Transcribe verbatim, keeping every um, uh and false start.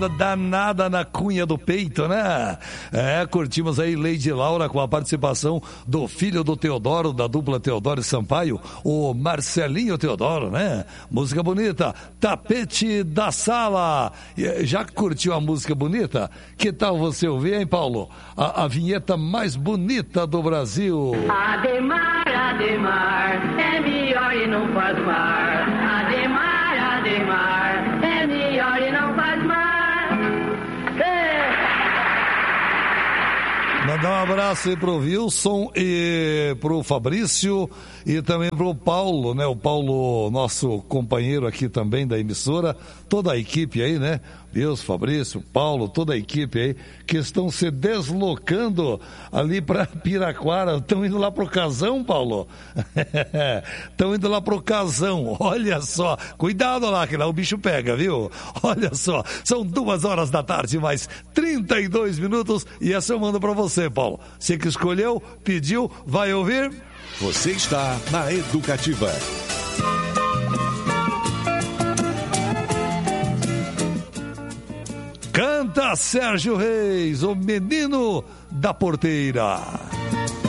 danada na cunha do peito, né? É, curtimos aí Lady Laura com a participação do filho do Teodoro, da dupla Teodoro e Sampaio, o Marcelinho Teodoro, né? Música bonita, Tapete da Sala. Já curtiu a música bonita? Que tal você ouvir, hein, Paulo? A, a vinheta mais bonita do Brasil. Ademar, Ademar, é melhor e não faz mar. Ademar, Ademar, é melhor e não faz mar. Mandar um abraço aí pro Wilson e pro Fabrício e também pro Paulo, né? O Paulo, nosso companheiro aqui também da emissora, toda a equipe aí, né? Deus, Fabrício, Paulo, toda a equipe aí, que estão se deslocando ali para Piraquara, estão indo lá pro Casão, Paulo. Estão indo lá pro Casão, olha só, cuidado lá, que lá o bicho pega, viu? Olha só, são duas horas da tarde, mais trinta e dois minutos, e essa eu mando para você, Paulo. Você que escolheu, pediu, vai ouvir? Você está na Educativa. Canta Sérgio Reis, o menino da porteira.